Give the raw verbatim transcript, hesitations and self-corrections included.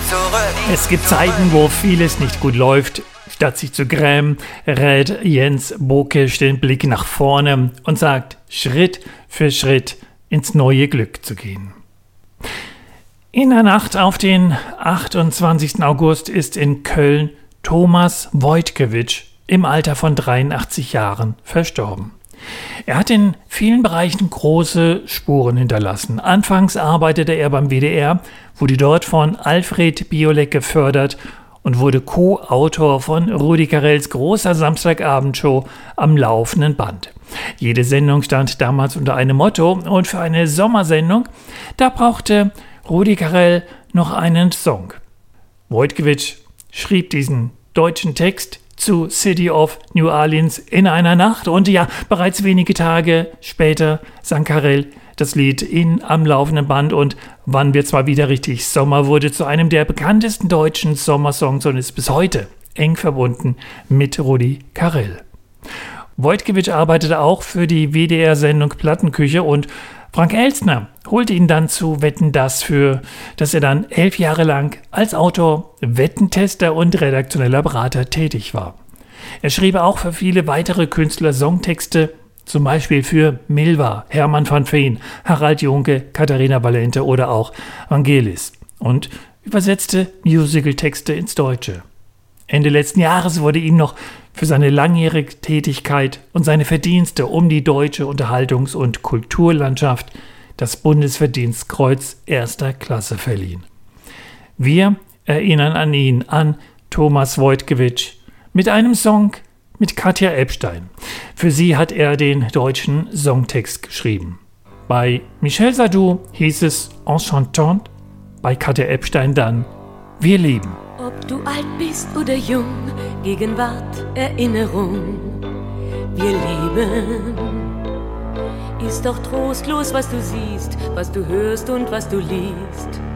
zurück. Es gibt Zeiten, wo vieles nicht gut läuft. Statt sich zu grämen, rät Jens Bokesch den Blick nach vorne und sagt, Schritt für Schritt ins neue Glück zu gehen. In der Nacht auf den achtundzwanzigsten August ist in Köln Thomas Wojtkiewicz im Alter von dreiundachtzig Jahren verstorben. Er hat in vielen Bereichen große Spuren hinterlassen. Anfangs arbeitete er beim W D R, wurde dort von Alfred Biolek gefördert und wurde Co-Autor von Rudi Carrells großer Samstagabendshow am laufenden Band. Jede Sendung stand damals unter einem Motto und für eine Sommersendung, da brauchte Rudi Carrell noch einen Song. Wojtkiewicz schrieb diesen deutschen Text zu City of New Orleans in einer Nacht und ja, bereits wenige Tage später sang Carrell das Lied in Am laufenden Band und Wann wird's mal wieder richtig Sommer wurde zu einem der bekanntesten deutschen Sommersongs und ist bis heute eng verbunden mit Rudi Carrell. Wojtkiewicz arbeitete auch für die W D R-Sendung Plattenküche und Frank Elstner holte ihn dann zu Wetten, dass, für das er dann elf Jahre lang als Autor, Wettentester und redaktioneller Berater tätig war. Er schrieb auch für viele weitere Künstler Songtexte, zum Beispiel für Milva, Hermann van Veen, Harald Junke, Katharina Valente oder auch Vangelis und übersetzte Musicaltexte ins Deutsche. Ende letzten Jahres wurde ihm noch für seine langjährige Tätigkeit und seine Verdienste um die deutsche Unterhaltungs- und Kulturlandschaft das Bundesverdienstkreuz erster Klasse verliehen. Wir erinnern an ihn, an Thomas Wojtkiewicz, mit einem Song mit Katja Epstein. Für sie hat er den deutschen Songtext geschrieben. Bei Michel Sardou hieß es Enchantante, bei Katja Epstein dann Wir leben. Ob du alt bist oder jung, Gegenwart, Erinnerung, wir leben. Ist doch trostlos, was du siehst, was du hörst und was du liest.